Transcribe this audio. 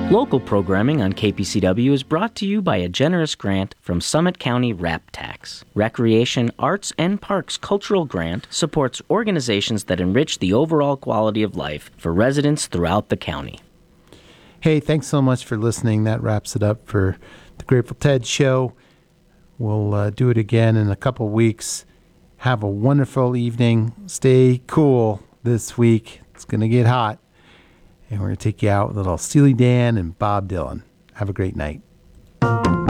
Local programming on KPCW is brought to you by a generous grant from Summit County RAP Tax. Recreation, Arts, and Parks Cultural Grant supports organizations that enrich the overall quality of life for residents throughout the county. Hey, thanks so much for listening. That wraps it up for the Grateful Ted Show. We'll do it again in a couple weeks. Have a wonderful evening. Stay cool this week. It's going to get hot. And we're going to take you out with a little Steely Dan and Bob Dylan. Have a great night.